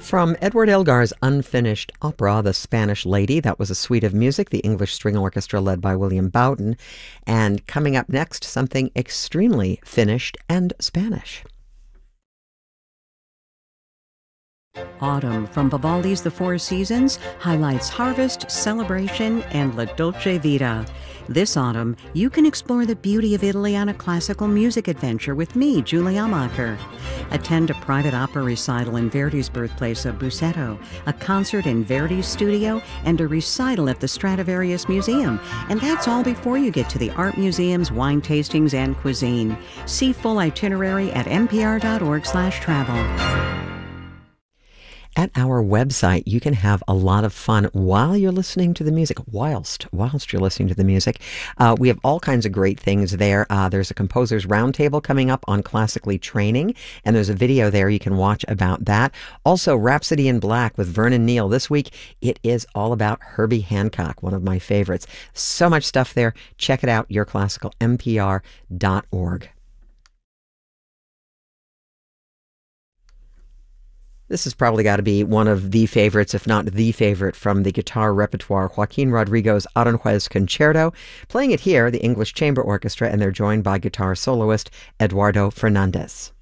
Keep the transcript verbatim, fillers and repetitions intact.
From Edward Elgar's unfinished opera, The Spanish Lady, that was a suite of music, the English String Orchestra led by William Bowden. And coming up next, something extremely finished and Spanish. Autumn from Vivaldi's The Four Seasons highlights harvest, celebration, and La Dolce Vita. This autumn, you can explore the beauty of Italy on a classical music adventure with me, Julie Amacher. Attend a private opera recital in Verdi's birthplace of Busseto, a concert in Verdi's studio, and a recital at the Stradivarius Museum. And that's all before you get to the art museums, wine tastings, and cuisine. See full itinerary at n p r dot org slash travel. At our website, you can have a lot of fun while you're listening to the music, whilst, whilst you're listening to the music. Uh, we have all kinds of great things there. Uh, there's a composer's roundtable coming up on classically training, and there's a video there you can watch about that. Also, Rhapsody in Black with Vernon Neal. This week, it is all about Herbie Hancock, one of my favorites. So much stuff there. Check it out, your classical n p r dot org. This has probably got to be one of the favorites, if not the favorite, from the guitar repertoire, Joaquin Rodrigo's Aranjuez Concerto. Playing it here, the English Chamber Orchestra, and they're joined by guitar soloist Eduardo Fernandez.